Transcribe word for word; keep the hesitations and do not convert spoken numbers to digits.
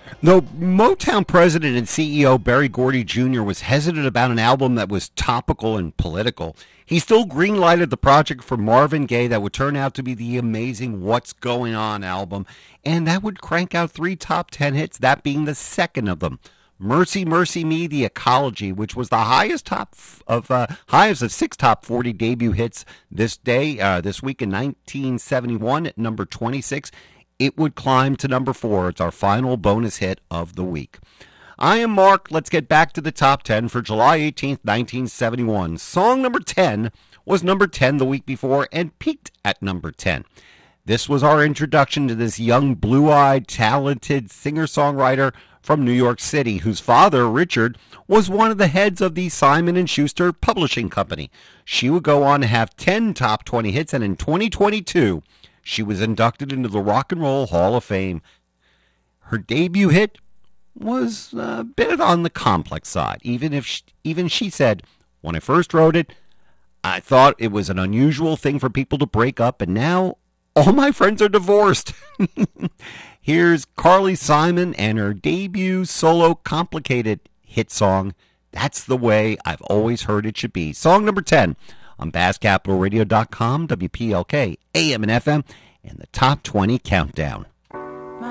Though Motown president and C E O Berry Gordy Junior was hesitant about an album that was topical and political, he still green-lighted the project for Marvin Gaye that would turn out to be the amazing What's Going On album, and that would crank out three top ten hits, that being the second of them. Mercy, Mercy Me, The Ecology, which was the highest top of uh, highest of six top forty debut hits this day, uh, this week in nineteen seventy-one at number twenty-six. It would climb to number four. It's our final bonus hit of the week. I am Mark. Let's get back to the top ten for July eighteenth, nineteen seventy-one. Song number ten was number ten the week before and peaked at number ten. This was our introduction to this young, blue-eyed, talented singer-songwriter from New York City, whose father, Richard, was one of the heads of the Simon and Schuster Publishing Company. She would go on to have ten top twenty hits, and in twenty twenty-two, she was inducted into the Rock and Roll Hall of Fame. Her debut hit was a bit on the complex side. Even if she, even she said, when I first wrote it, I thought it was an unusual thing for people to break up, and now all my friends are divorced. Here's Carly Simon and her debut solo complicated hit song, That's the Way I've Always Heard It Should Be. Song number ten on Bass Capital Radio dot com, W P L K, A M and F M, and the Top twenty Countdown.